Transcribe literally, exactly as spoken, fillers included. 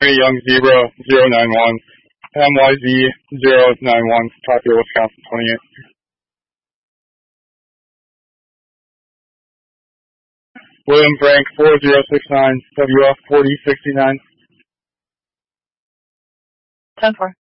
Young Zebra zero nine one, M Y Z zero nine one, Tokyo, Wisconsin twenty-eight. William Frank four zero six nine, W F forty sixty-nine. ten four.